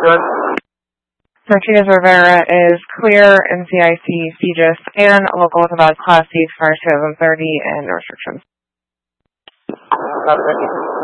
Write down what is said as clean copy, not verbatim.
Martinez Rivera is clear, NCIC, CGIS, and local with a valid Class C expired 2030 and no restrictions.